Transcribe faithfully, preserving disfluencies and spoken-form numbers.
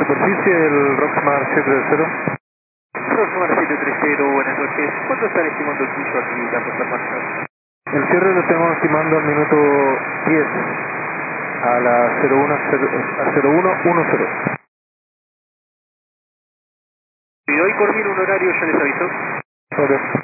superficie, el Roxmar siete tres cero. Roxmar siete tres cero, buenas noches. ¿Cuánto están estimando el piso aquí, la puesta en marcha? El cierre lo estamos estimando al minuto diez, a la cero uno diez. Y hoy coordino un horario, ya les aviso. Sobre.